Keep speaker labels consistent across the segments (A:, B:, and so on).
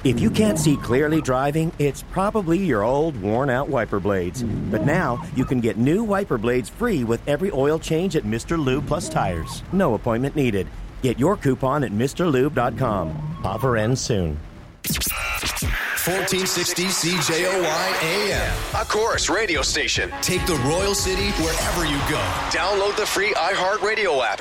A: If you can't see clearly driving, it's probably your old, worn-out wiper blades. But now, you can get new wiper blades free with every oil change at Mr. Lube Plus Tires. No appointment needed. Get your coupon at MrLube.com. Offer ends soon.
B: 1460 CJOY AM. A Chorus radio station. Take the Royal City wherever you go. Download the free iHeartRadio app.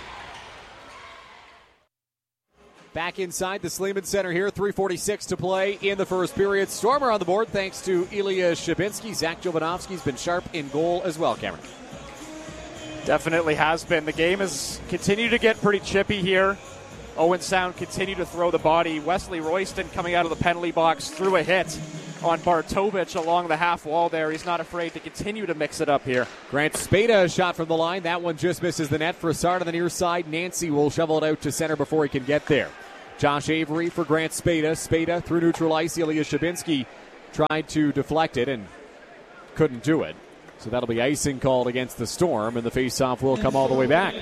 C: Back inside the Sleeman Center here, 3:46 to play in the first period. Stormer on the board thanks to Ilya Shabinsky. Zach Jovanovski's been sharp in goal as well, Cameron.
D: Definitely has been. The game has continued to get pretty chippy here. Owen Sound continue to throw the body. Wesley Royston coming out of the penalty box threw a hit on Bartovich along the half wall there. He's not afraid to continue to mix it up here.
C: Grant Spada, a shot from the line. That one just misses the net. For Brassard on the near side. Nancy will shovel it out to center before he can get there. Josh Avery for Grant Spada. Spada through neutral ice. Ilya Shabinsky tried to deflect it and couldn't do it. So that'll be icing called against the Storm, and the faceoff will come all the way back.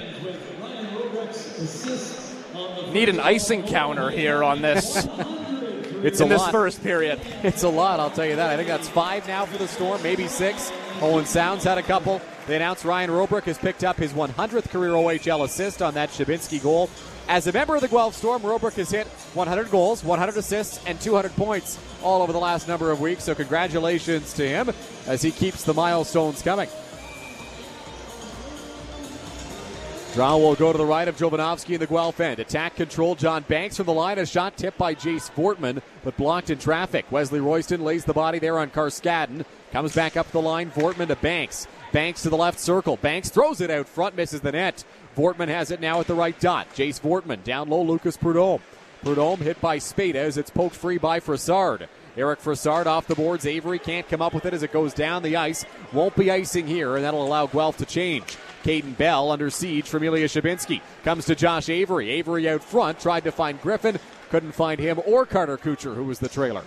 D: Need an icing counter here on this.
C: It's in this first period. It's a lot, I'll tell you that. I think that's 5 now for the Storm, maybe 6. Owen Sounds had a couple. They announced Ryan Robrick has picked up his 100th career OHL assist on that Shabinsky goal. As a member of the Guelph Storm, Robrick has hit 100 goals, 100 assists, and 200 points all over the last number of weeks. So congratulations to him as he keeps the milestones coming. Draw will go to the right of Jovanovski in the Guelph end. Attack control, John Banks from the line. A shot tipped by Jace Fortman, but blocked in traffic. Wesley Royston lays the body there on Karskadden. Comes back up the line, Fortman to Banks. Banks to the left circle. Banks throws it out front, misses the net. Fortman has it now at the right dot. Jace Fortman down low, Lucas Prudhomme. Prudhomme hit by Spada as it's poked free by Brassard. Eric Brassard off the boards. Avery can't come up with it as it goes down the ice. Won't be icing here, and that'll allow Guelph to change. Caden Bell under siege from Ilya Shabinsky. Comes to Josh Avery. Avery out front, tried to find Griffin. Couldn't find him or Carter Kucher, who was the trailer.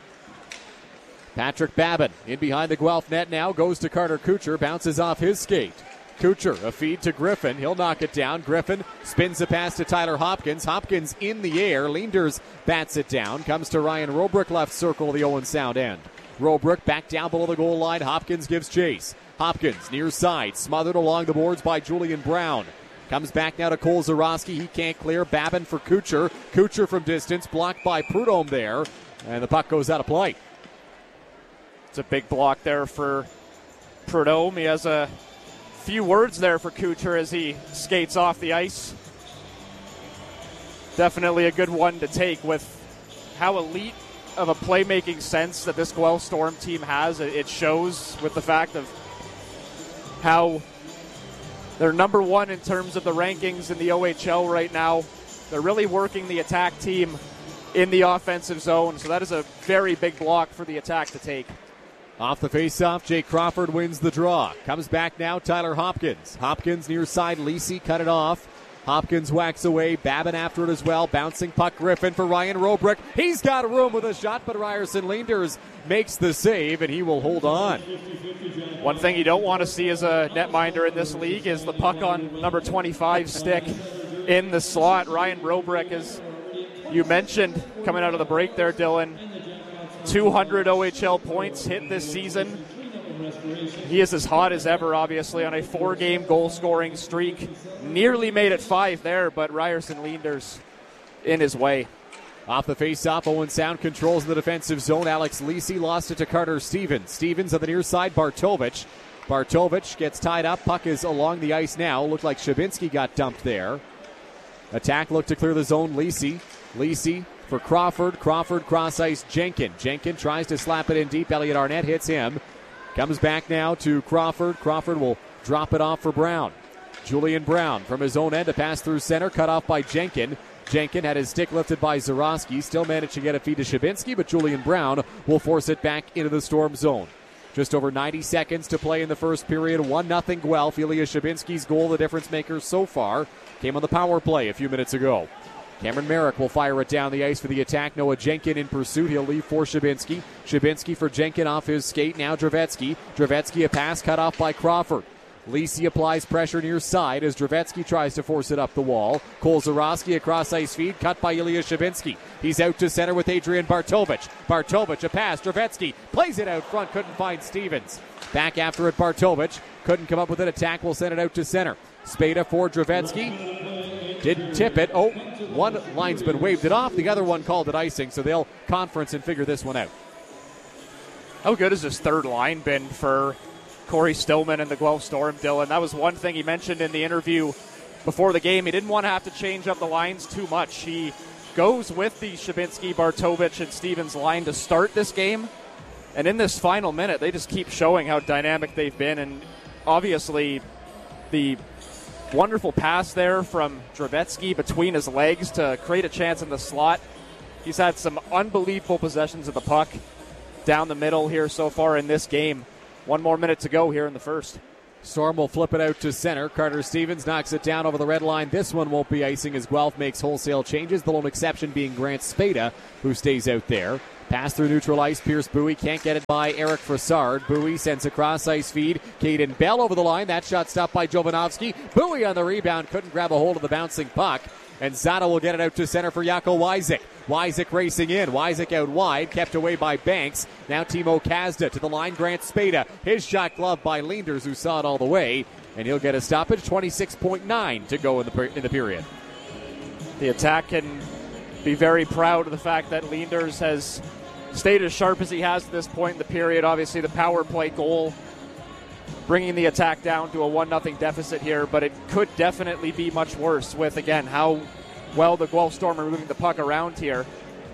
C: Patrick Babin in behind the Guelph net now. Goes to Carter Kucher. Bounces off his skate. Kucher, a feed to Griffin. He'll knock it down. Griffin spins the pass to Tyler Hopkins. Hopkins in the air. Leenders bats it down. Comes to Ryan Robrick, left circle of the Owen Sound end. Robrick back down below the goal line. Hopkins gives chase. Hopkins near side. Smothered along the boards by Julian Brown. Comes back now to Cole Zarowski. He can't clear. Babin for Kucher. Kucher from distance. Blocked by Prudhomme there. And the puck goes out of play.
D: It's a big block there for Prudhomme. He has a few words there for Kucher as he skates off the ice. Definitely a good one to take with how elite of a playmaking sense that this Guelph Storm team has. It shows with the fact of how they're number one in terms of the rankings in the OHL right now. They're really working the attack team in the offensive zone, so that is a very big block for the attack to take.
C: Off the faceoff, Jake Crawford wins the draw. Comes back now, Tyler Hopkins. Hopkins near side, Lisi cut it off. Hopkins whacks away, Babin after it as well. Bouncing puck, Griffin for Ryan Robrick. He's got room with a shot, but Ryerson Leenders makes the save, and he will hold on.
D: One thing you don't want to see as a netminder in this league is the puck on number 25 stick in the slot. Ryan Robrick, as you mentioned, coming out of the break there, Dylan, 200 OHL points hit this season. He is as hot as ever, obviously, on a 4-game goal-scoring streak. Nearly made it 5 there, but Ryerson Leenders in his way.
C: Off the face-off, Owen Sound controls the defensive zone. Alex Lisi lost it to Carter Stevens. Stevens on the near side, Bartovich. Bartovich gets tied up. Puck is along the ice now. Looked like Shabinsky got dumped there. Attack looked to clear the zone. Lisi. Lisi for Crawford. Crawford cross-ice Jenkin. Jenkin tries to slap it in deep. Elliot Arnett hits him. Comes back now to Crawford. Crawford will drop it off for Brown. Julian Brown from his own end, a pass through center, cut off by Jenkin. Jenkin had his stick lifted by Zarowski. Still managed to get a feed to Shabinsky, but Julian Brown will force it back into the Storm zone. Just over 90 seconds to play in the first period. 1-0 Guelph. Ilya Shabinsky's goal, the difference maker so far, came on the power play a few minutes ago. Cameron Merrick will fire it down the ice for the attack. Noah Jenkin in pursuit. He'll leave for Shabinsky. Shabinsky for Jenkin off his skate. Now Dravetsky. Dravetsky a pass cut off by Crawford. Lisi applies pressure near side as Dravetsky tries to force it up the wall. Cole Zarowski across ice feed, cut by Ilya Shabinski. He's out to center with Adrian Bartovich. Bartovich, a pass. Dravetsky plays it out front, couldn't find Stevens. Back after it, Bartovich. Couldn't come up with an attack, will send it out to center. Spada for Dravetsky. Didn't tip it. Oh, one linesman waved it off. The other one called it icing, so they'll conference and figure this one out.
D: How good has this third line been for Corey Stillman and the Guelph Storm, Dylan? That was one thing he mentioned in the interview before the game. He didn't want to have to change up the lines too much. He goes with the Shabinski, Bartovich, and Stevens line to start this game. And in this final minute, they just keep showing how dynamic they've been. And obviously, the wonderful pass there from Dravetsky between his legs to create a chance in the slot. He's had some unbelievable possessions of the puck down the middle here so far in this game. 1 more minute to go here in the first.
C: Storm will flip it out to center. Carter Stevens knocks it down over the red line. This one won't be icing as Guelph makes wholesale changes, the lone exception being Grant Spada, who stays out there. Pass through neutral ice. Pierce Bowie can't get it by Eric Frassard. Bowie sends a cross ice feed. Caden Bell over the line. That shot stopped by Jovanovski. Bowie on the rebound. Couldn't grab a hold of the bouncing puck. And Zada will get it out to center for Jaakko Wyzik. Wyzik racing in. Wyzik out wide. Kept away by Banks. Now Timo Kazda to the line. Grant Spada. His shot gloved by Leenders, who saw it all the way. And he'll get a stoppage. 26.9 to go in the period.
D: The attack can be very proud of the fact that Leenders has stayed as sharp as he has at this point in the period. Obviously, the power play goal bringing the attack down to a 1-0 deficit here, but it could definitely be much worse with, again, how well the Guelph Storm are moving the puck around here.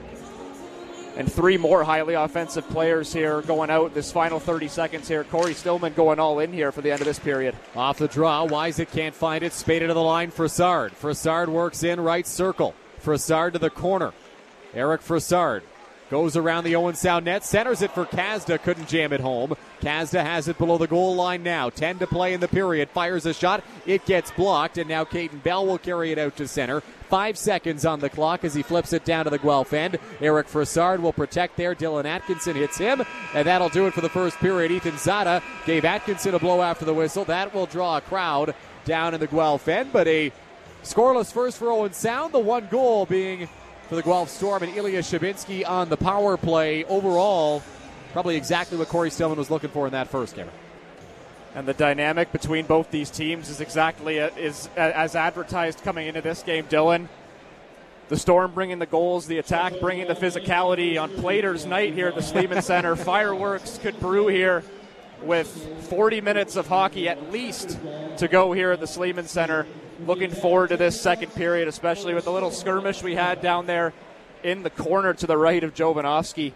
D: And 3 more highly offensive players here going out this final 30 seconds here. Corey Stillman going all in here for the end of this period.
C: Off the draw, Wyzik can't find it. Spaded to the line, Frassard. Frassard works in right circle. Frassard to the corner. Eric Frassard goes around the Owen Sound net, centers it for Kazda, couldn't jam it home. Kazda has it below the goal line now. 10 to play in the period, fires a shot, it gets blocked, and now Caden Bell will carry it out to center. 5 seconds on the clock as he flips it down to the Guelph end. Eric Frassard will protect there. Dylan Atkinson hits him, and that'll do it for the first period. Ethan Zada gave Atkinson a blow after the whistle. That will draw a crowd down in the Guelph end, but a scoreless first for Owen Sound. The one goal being for the Guelph Storm, and Ilya Shabinski on the power play. Overall, probably exactly what Corey Stillman was looking for in that first, Cameron.
D: And the dynamic between both these teams is exactly as advertised coming into this game, Dylan. The Storm bringing the goals, the attack bringing the physicality on Plater's night here at the Sleeman Center. Fireworks could brew here with 40 minutes of hockey at least to go here at the Sleeman Center. Looking forward to this second period, especially with the little skirmish we had down there in the corner to the right of Jovanovski.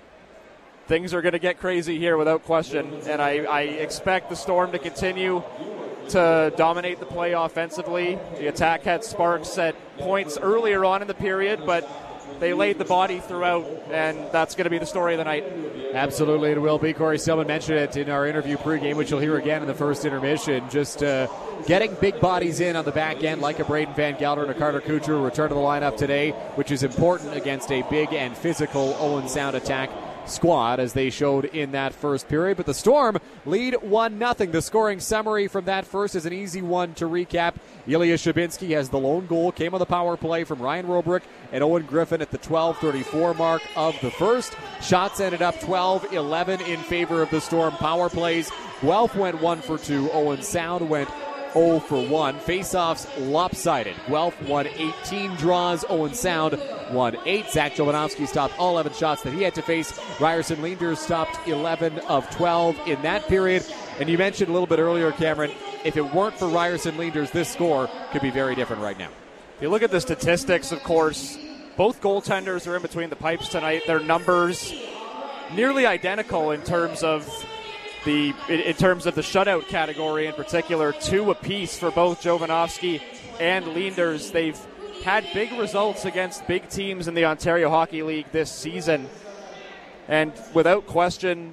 D: Things are going to get crazy here without question, and I expect the Storm to continue to dominate the play offensively. The attack had sparks at points earlier on in the period, but they laid the body throughout, and that's going to be the story of the night.
C: Absolutely, it will be. Corey Stillman mentioned it in our interview pregame, which you'll hear again in the first intermission. Just getting big bodies in on the back end, like a Braden Van Gelder and a Carter Kuchar, return to the lineup today, which is important against a big and physical Owen Sound attack squad, as they showed in that first period. But the Storm lead 1-0. The scoring summary from that first is an easy one to recap. Ilya Shabinski has the lone goal, came on the power play from Ryan Robrick and Owen Griffin at the 12:34 mark of the first. Shots ended up 12-11 in favor of the Storm power plays. Guelph went 1 for 2. Owen Sound went 0 for 1. Face-offs lopsided. Guelph won 18 draws. Owen Sound won 8. Zach Jovanovski stopped all 11 shots that he had to face. Ryerson Leenders stopped 11 of 12 in that period. And you mentioned a little bit earlier, Cameron, if it weren't for Ryerson Leenders, this score could be very different right now.
D: If you look at the statistics, of course, both goaltenders are in between the pipes tonight. Their numbers nearly identical in terms of the shutout category in particular. 2 apiece for both Jovanovski and Leenders. They've had big results against big teams in the Ontario Hockey League this season. And without question,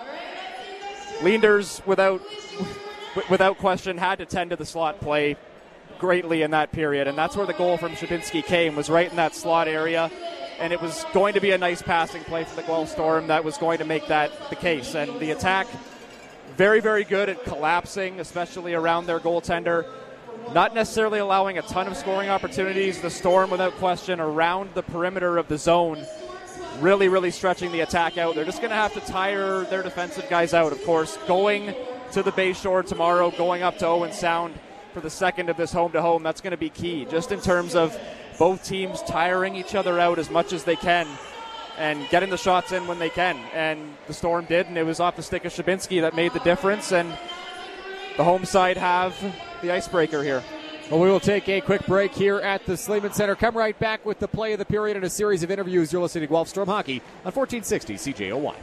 D: Leenders, without question, had to tend to the slot play greatly in that period. And that's where the goal from Shabinski came, was right in that slot area. And it was going to be a nice passing play for the Guelph Storm that was going to make that the case. And the attack very, very good at collapsing, especially around their goaltender. Not necessarily allowing a ton of scoring opportunities. The Storm, without question, around the perimeter of the zone, really, really stretching the attack out. They're just going to have to tire their defensive guys out, of course. Going to the Bayshore tomorrow, going up to Owen Sound for the second of this home-to-home, that's going to be key, just in terms of both teams tiring each other out as much as they can and getting the shots in when they can. And the Storm did, and it was off the stick of Szczebinski that made the difference, and the home side have the icebreaker here.
C: Well, we will take a quick break here at the Sleeman Center. Come right back with the play of the period and a series of interviews. You're listening to Guelph Storm Hockey on 1460 CJOY.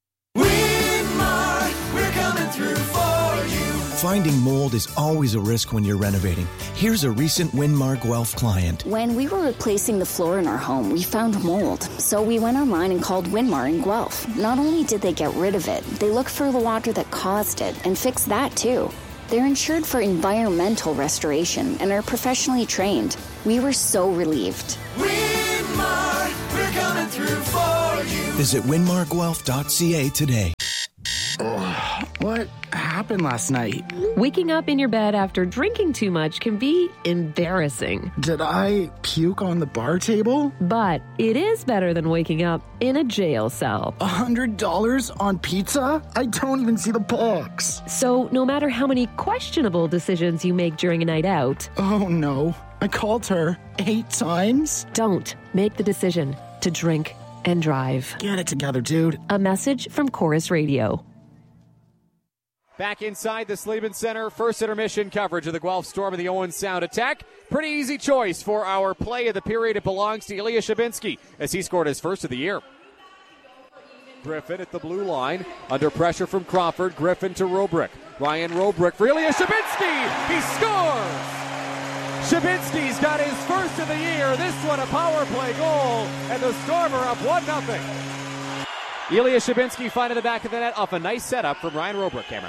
E: Winmark, we're coming through for you.
F: Finding mold is always a risk when you're renovating. Here's a recent Winmark Guelph client.
G: When we were replacing the floor in our home, we found mold. So we went online and called Winmar in Guelph. Not only did they get rid of it, they looked for the water that caused it and fixed that too. They're insured for environmental restoration and are professionally trained. We were so relieved.
E: Winmark, we're coming through for you.
F: Visit winmarguelph.ca today.
H: What happened last night?
I: Waking up in your bed after drinking too much can be embarrassing.
H: Did I puke on the bar table?
I: But it is better than waking up in a jail cell.
H: $100 on pizza? I don't even see the box.
I: So no matter how many questionable decisions you make during a night out...
H: Oh no, I called her 8 times?
I: Don't make the decision to drink and drive.
H: Get it together, dude.
I: A message from Chorus Radio.
C: Back inside the Sleeman Center, first intermission coverage of the Guelph Storm and the Owen Sound attack. Pretty easy choice for our play of the period. It belongs to Ilya Szczebinski as he scored his first of the year. Griffin at the blue line, under pressure from Crawford. Griffin to Robrick. Ryan Robrick for Ilya Szczebinski. He scores! Szczebinski's got his first of the year. This one a power play goal, and the Storm are up 1-0. Ilya Szczebinski finding the back of the net off a nice setup from Ryan Robrick, Cameron.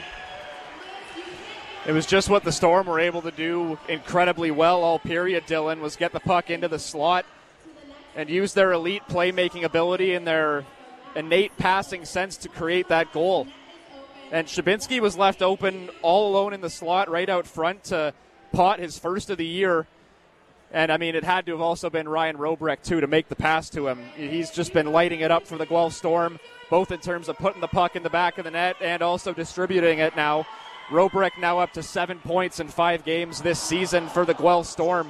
D: It was just what the Storm were able to do incredibly well all period, Dylan, was get the puck into the slot and use their elite playmaking ability and their innate passing sense to create that goal. And Szczebinski was left open all alone in the slot right out front to pot his first of the year. And, I mean, it had to have also been Ryan Robrick, too, to make the pass to him. He's just been lighting it up for the Guelph Storm, both in terms of putting the puck in the back of the net and also distributing it now. Robrick now up to 7 points in 5 games this season for the Guelph Storm.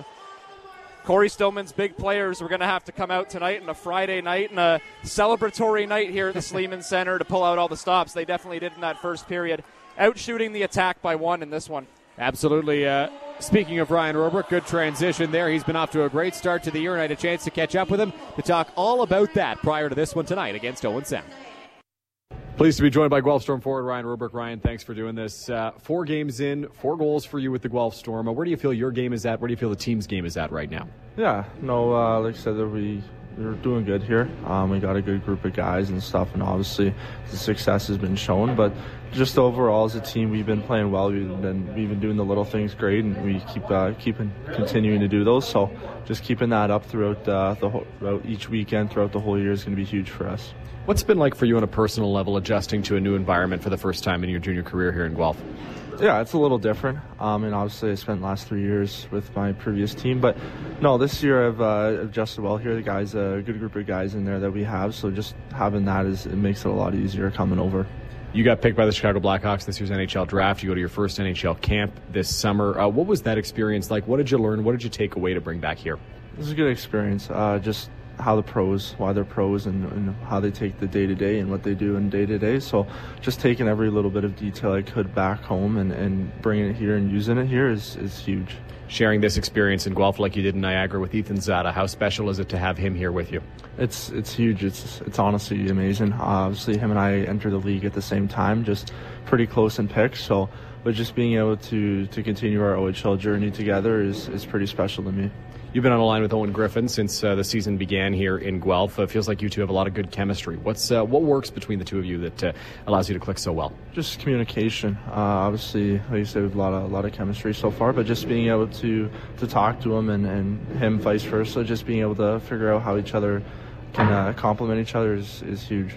D: Corey Stillman's big players were going to have to come out tonight on a Friday night and a celebratory night here at the Sleeman Center to pull out all the stops. They definitely did in that first period, outshooting the attack by 1 in this one.
C: Absolutely. Speaking of Ryan Robrick, good transition there. He's been off to a great start to the year, and I had a chance to catch up with him to talk all about that prior to this one tonight against Owen Sound. Pleased to be joined by Guelph Storm forward Ryan Robrick. Ryan, thanks for doing this. 4 games in, 4 goals for you with the Guelph Storm. Where do you feel your game is at? Where do you feel the team's game is at right now?
J: Yeah, like I said, we're doing good here. We got a good group of guys and stuff, and obviously the success has been shown. But just overall as a team, we've been playing well. We've been doing the little things great, and we keep continuing to do those. So just keeping that up throughout each weekend, throughout the whole year is going to be huge for us.
C: What's it been like for you on a personal level adjusting to a new environment for the first time in your junior career here in Guelph?
J: Yeah, it's a little different. And obviously I spent the last 3 years with my previous team. But no, this year I've adjusted well here. The guys, a good group of guys in there that we have. So just having that it makes it a lot easier coming over.
C: You got picked by the Chicago Blackhawks this year's NHL draft. You go to your first NHL camp this summer. What was that experience like? What did you learn? What did you take away to bring back here?
J: It was a good experience. Just why they're pros and how they take the day-to-day and what they do in day-to-day. So just taking every little bit of detail I could back home and bringing it here and using it here is huge.
C: Sharing this experience in Guelph like you did in Niagara with Ethan Zada, how special is it to have him here with you?
J: It's huge. It's honestly amazing. Obviously, him and I entered the league at the same time, just pretty close in picks. So, but just being able to continue our OHL journey together is pretty special to me.
C: You've been on a line with Owen Griffin since the season began here in Guelph. It feels like you two have a lot of good chemistry. What works between the two of you that allows you to click so well?
J: Just communication. Obviously, like you said, we have a lot of chemistry so far, but just being able to talk to him and him vice versa, just being able to figure out how each other can complement each other is huge.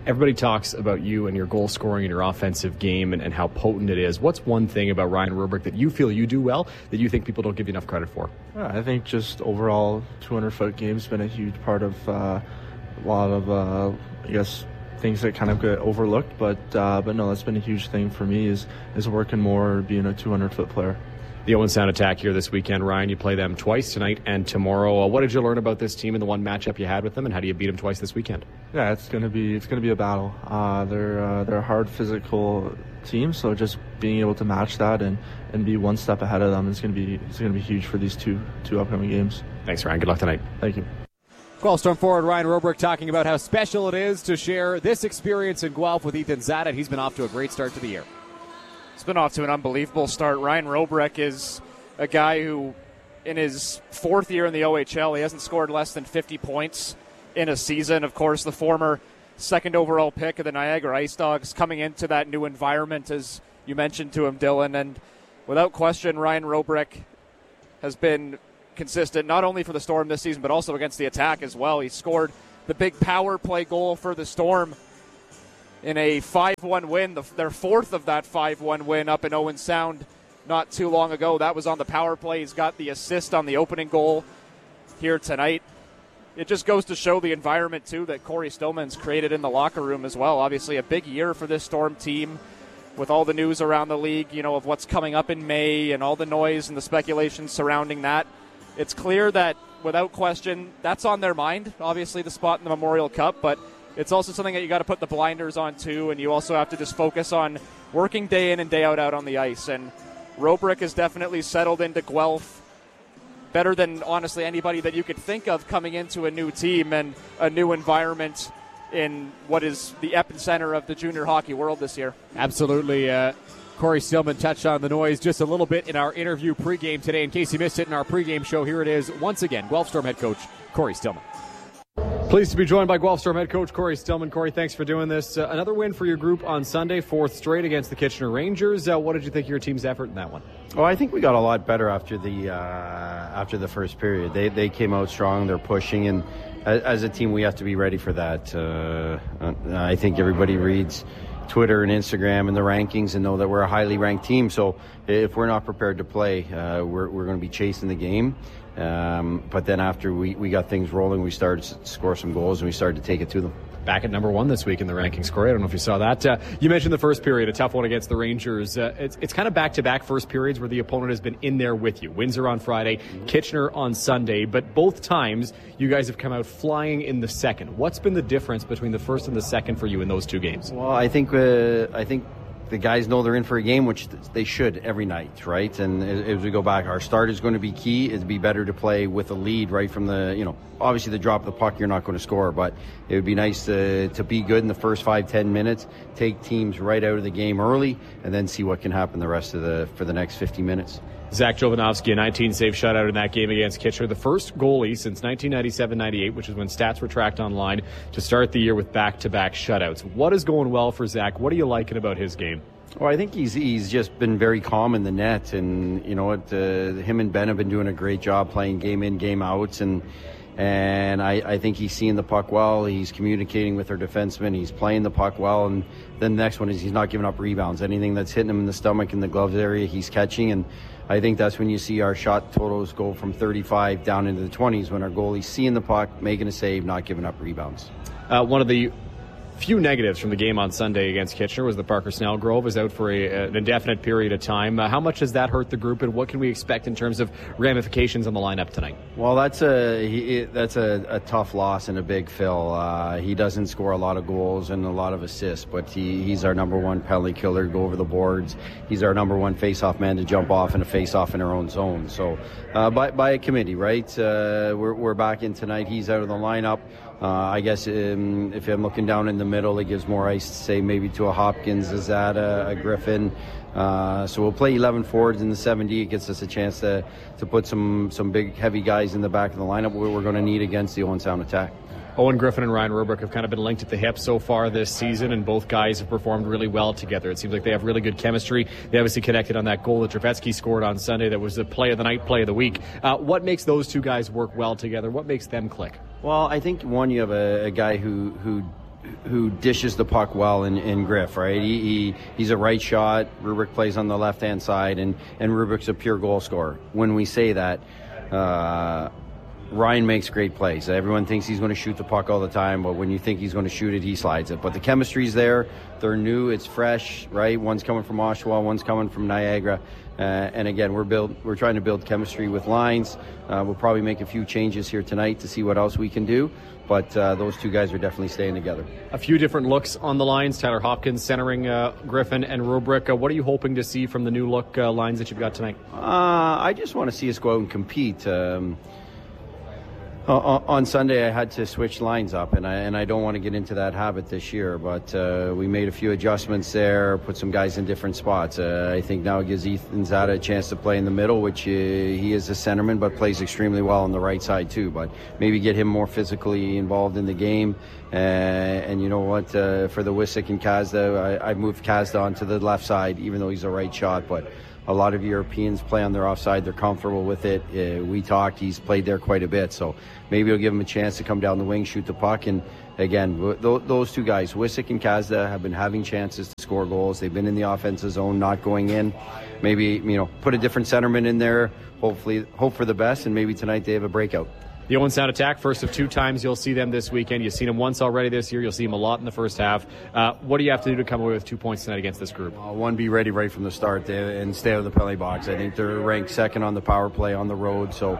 C: Everybody talks about you and your goal scoring and your offensive game and how potent it is. What's one thing about Ryan Roobroek that you feel you do well that you think people don't give you enough credit for?
J: I think just overall 200-foot game's been a huge part of a lot of, things that kind of get overlooked. But no, that's been a huge thing for me is working more, being a 200-foot player.
C: The Owen Sound Attack here this weekend. Ryan, you play them twice, tonight and tomorrow. What did you learn about this team and the one matchup you had with them, and how do you beat them twice this weekend?
J: Yeah, it's gonna be a battle. They're a hard physical team, so just being able to match that and be one step ahead of them is gonna be huge for these two upcoming games.
C: Thanks, Ryan. Good luck tonight.
J: Thank you.
C: Guelph Storm forward Ryan Roobroek talking about how special it is to share this experience in Guelph with Ethan Zadat. He's been off to a great start to the year.
D: It's been off to an unbelievable start. Ryan Roobroek is a guy who, in his fourth year in the OHL, he hasn't scored less than 50 points in a season. Of course, the former second overall pick of the Niagara Ice Dogs coming into that new environment, as you mentioned to him, Dylan. And without question, Ryan Roobroek has been consistent, not only for the Storm this season, but also against the Attack as well. He scored the big power play goal for the Storm in a 5-1 win, their fourth of that 5-1 win up in Owen Sound not too long ago. That was on the power play. He's got the assist on the opening goal here tonight. It just goes to show the environment, too, that Corey Stillman's created in the locker room as well. Obviously a big year for this Storm team with all the news around the league, of what's coming up in May and all the noise and the speculation surrounding that. It's clear that, without question, that's on their mind, obviously the spot in the Memorial Cup, but it's also something that you got to put the blinders on too, and you also have to just focus on working day in and day out on the ice. And Roobroek has definitely settled into Guelph better than, honestly, anybody that you could think of coming into a new team and a new environment in what is the epicenter of the junior hockey world this year.
C: Absolutely. Corey Stillman touched on the noise just a little bit in our interview pregame today. In case you missed it in our pregame show, here it is once again. Guelph Storm head coach Corey Stillman. Pleased to be joined by Guelph Storm head coach Corey Stillman. Corey, thanks for doing this. Another win for your group on Sunday, fourth straight against the Kitchener Rangers. What did you think of your team's effort in that one?
K: Well, I think we got a lot better after the first period. They came out strong. They're pushing, and as a team, we have to be ready for that. I think everybody reads Twitter and Instagram and the rankings and know that we're a highly ranked team. So if we're not prepared to play, we're going to be chasing the game. But then after we got things rolling, we started to score some goals and we started to take it to them.
C: Back at number one this week in the rankings, Corey. I don't know if you saw that. You mentioned the first period, a tough one against the Rangers. It's kind of back-to-back first periods where the opponent has been in there with you. Windsor on Friday, Kitchener on Sunday, but both times you guys have come out flying in the second. What's been the difference between the first and the second for you in those two games?
K: Well, I think the guys know they're in for a game, which they should every night, right? And as we go back, our start is going to be key. It'd be better to play with a lead right from obviously the drop of the puck, you're not going to score, but it would be nice to be good in the first 5-10 minutes, take teams right out of the game early, and then see what can happen for the next 50 minutes.
C: Zach Jovanovski, a 19-save shutout in that game against Kitchener. The first goalie since 1997-98, which is when stats were tracked online, to start the year with back-to-back shutouts. What is going well for Zach? What are you liking about his game?
K: Well, I think he's just been very calm in the net, and him and Ben have been doing a great job playing game in, game out, and I think he's seeing the puck well. He's communicating with our defensemen. He's playing the puck well, and then the next one is he's not giving up rebounds. Anything that's hitting him in the stomach, in the gloves area, he's catching, and I think that's when you see our shot totals go from 35 down into the 20s, when our goalie's seeing the puck, making a save, not giving up rebounds.
C: One of the few negatives from the game on Sunday against Kitchener was that Parker Snellgrove is out for an indefinite period of time. How much has that hurt the group, and what can we expect in terms of ramifications on the lineup tonight?
K: Well, that's a tough loss and a big fill. He doesn't score a lot of goals and a lot of assists, but he's our number one penalty killer, go over the boards. He's our number one face-off man to jump off in a face-off in our own zone. So by a committee, right? We're back in tonight. He's out of the lineup. I guess if I'm looking down in the middle, it gives more ice, say, maybe to a Hopkins, a Zada, a Griffin. So we'll play 11 forwards in the 7D. It gets us a chance to put some big, heavy guys in the back of the lineup we're going to need against the Owen Sound Attack.
C: Owen Griffin and Ryan Roobroek have kind of been linked at the hip so far this season, and both guys have performed really well together. It seems like they have really good chemistry. They obviously connected on that goal that Trafetsky scored on Sunday. That was the play of the night, play of the week. What makes those two guys work well together? What makes them click?
K: Well, I think, one, you have a guy who who dishes the puck well in Griff, right? He's a right shot. Rubric plays on the left-hand side, and Rubric's a pure goal scorer. When we say that, Ryan makes great plays. Everyone thinks he's going to shoot the puck all the time, but when you think he's going to shoot it, he slides it. But the chemistry's there. They're new. It's fresh, right? One's coming from Oshawa, one's coming from Niagara. And again, we're trying to build chemistry with lines. We'll probably make a few changes here tonight to see what else we can do. But those two guys are definitely staying together.
L: A few different looks on the lines. Tyler Hopkins centering Griffin and Rubric. What are you hoping to see from the new look lines that you've got tonight?
K: I just want to see us go out and compete. On Sunday, I had to switch lines up, and I don't want to get into that habit this year. But we made a few adjustments there, put some guys in different spots. I think now it gives Ethan Zada a chance to play in the middle, which he is a centerman, but plays extremely well on the right side too. But maybe get him more physically involved in the game. And you know what? For the Wisik and Kazda, I moved Kazda onto the left side, even though he's a right shot, but. A lot of Europeans play on their offside. They're comfortable with it. We talked. He's played there quite a bit. So maybe we'll give him a chance to come down the wing, shoot the puck. And again, those two guys, Wisik and Kazda, have been having chances to score goals. They've been in the offensive zone, not going in. Maybe, put a different centerman in there. Hopefully, hope for the best. And maybe tonight they have a breakout.
L: The Owen Sound Attack, first of 2 times you'll see them this weekend. You've seen them once already this year. You'll see them a lot in the first half. What do you have to do to come away with 2 points tonight against this group?
K: One, be ready right from the start and stay out of the penalty box. I think they're ranked second on the power play on the road. So,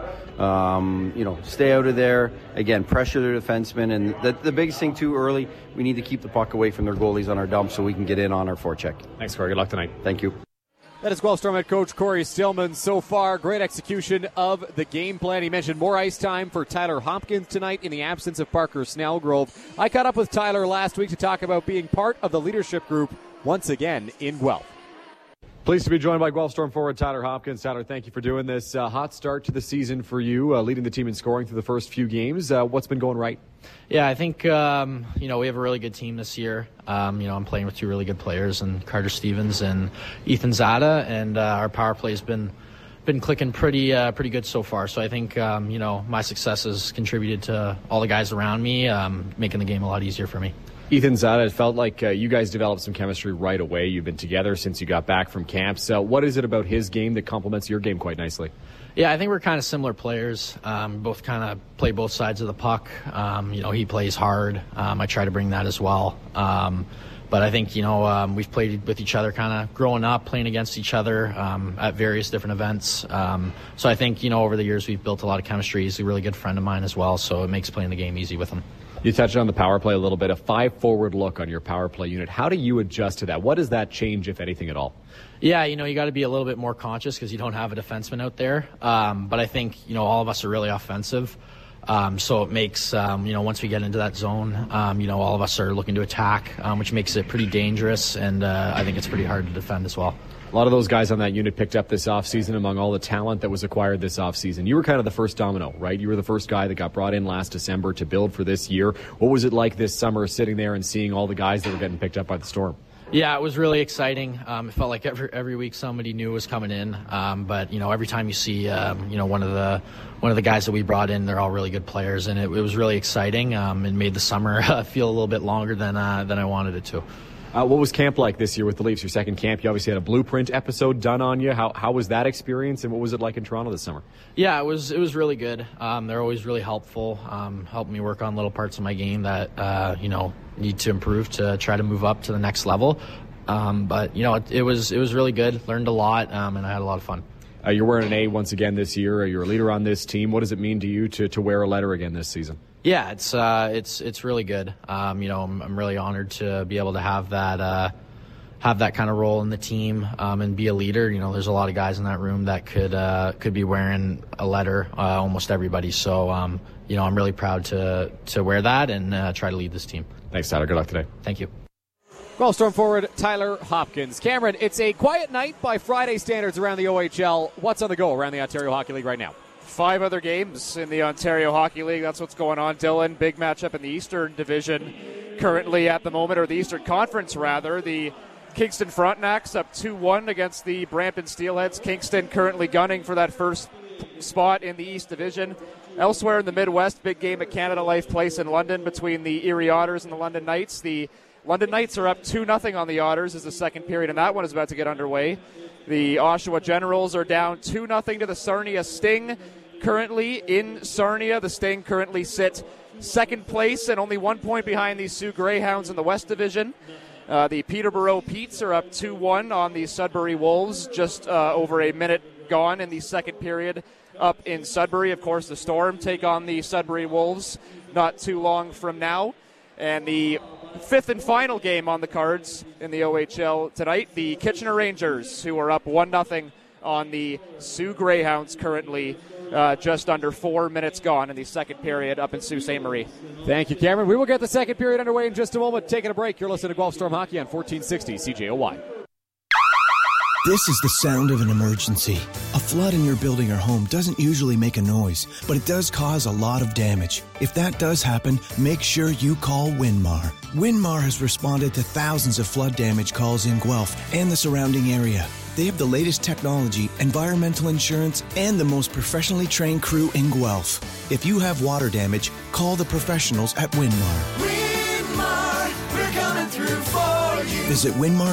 K: stay out of there. Again, pressure their defensemen. And the biggest thing, too, early, we need to keep the puck away from their goalies on our dump so we can get in on our forecheck.
L: Thanks, Corey. Good luck tonight.
K: Thank you.
C: That is Guelph Storm head coach Corey Stillman. So far, great execution of the game plan. He mentioned more ice time for Tyler Hopkins tonight in the absence of Parker Snellgrove. I caught up with Tyler last week to talk about being part of the leadership group once again in Guelph.
L: Pleased to be joined by Guelph Storm forward Tyler Hopkins. Tyler, thank you for doing this. Hot start to the season for you, leading the team in scoring through the first few games. What's been going right?
M: Yeah, I think, we have a really good team this year. I'm playing with 2 really good players, and Carter Stevens and Ethan Zada, and our power play has been clicking pretty good so far. So I think, my success has contributed to all the guys around me, making the game a lot easier for me.
L: Ethan Zada, it felt like you guys developed some chemistry right away. You've been together since you got back from camp. So what is it about his game that complements your game quite nicely?
M: Yeah, I think we're kind of similar players. Both kind of play both sides of the puck. He plays hard. I try to bring that as well. But I think, we've played with each other kind of growing up, playing against each other at various different events. So I think, over the years we've built a lot of chemistry. He's a really good friend of mine as well, so it makes playing the game easy with him.
L: You touched on the power play a little bit, a 5-forward look on your power play unit. How do you adjust to that? What does that change, if anything at all?
M: Yeah, you got to be a little bit more conscious because you don't have a defenseman out there. But I think, all of us are really offensive. So it makes, once we get into that zone, all of us are looking to attack, which makes it pretty dangerous. And I think it's pretty hard to defend as well.
L: A lot of those guys on that unit picked up this offseason among all the talent that was acquired this offseason. You were kind of the first domino, right? You were the first guy that got brought in last December to build for this year. What was it like this summer sitting there and seeing all the guys that were getting picked up by the Storm?
M: Yeah, it was really exciting. It felt like every week somebody new was coming in. But every time you see one of the guys that we brought in, they're all really good players, and it was really exciting. And made the summer feel a little bit longer than I wanted it to.
L: What was camp like this year with the Leafs? Your second camp, you obviously had a blueprint episode done on you. How was that experience, and what was it like in Toronto this summer?
M: Yeah, it was really good. They're always really helpful, helped me work on little parts of my game that need to improve to try to move up to the next level. But it was really good. Learned a lot, and I had a lot of fun.
L: You're wearing an A once again this year. You're a leader on this team. What does it mean to you to wear a letter again this season?
M: Yeah, it's really good. I'm really honored to be able to have that kind of role in the team and be a leader. There's a lot of guys in that room that could be wearing a letter, almost everybody. So I'm really proud to wear that and try to lead this team.
L: Thanks, Tyler. Good luck today.
M: Thank you.
C: Guelph Storm forward Tyler Hopkins. Cameron, it's a quiet night by Friday standards around the OHL. What's on the go around the Ontario Hockey League right now?
D: 5 other games in the Ontario Hockey League. That's what's going on, Dylan. Big matchup in the Eastern Division currently at the moment, or the Eastern Conference, rather. The Kingston Frontenacs up 2-1 against the Brampton Steelheads. Kingston currently gunning for that first spot in the East Division. Elsewhere in the Midwest, big game at Canada Life Place in London between the Erie Otters and the London Knights. The London Knights are up 2-0 on the Otters as the second period, and that one is about to get underway. The Oshawa Generals are down 2-0 to the Sarnia Sting. Currently in Sarnia, the Sting currently sit second place and only 1 point behind the Sioux Greyhounds in the West Division. The Peterborough Petes are up 2-1 on the Sudbury Wolves, just over a minute gone in the second period up in Sudbury. Of course, the Storm take on the Sudbury Wolves not too long from now. And the fifth and final game on the cards in the OHL tonight, the Kitchener Rangers, who are up 1-0 on the Sioux Greyhounds currently. Just under 4 minutes gone in the second period up in Sault Ste. Marie.
C: Thank you, Cameron. We will get the second period underway in just a moment. Taking a break. You're listening to Guelph Storm Hockey on 1460 CJOY.
F: This is the sound of an emergency. A flood in your building or home doesn't usually make a noise, but it does cause a lot of damage. If that does happen, make sure you call Winmar. Winmar has responded to thousands of flood damage calls in Guelph and the surrounding area. They have the latest technology, environmental insurance, and the most professionally trained crew in Guelph. If you have water damage, call the professionals at Winmar.
E: Winmar, we're coming through for you.
F: Visit Winmar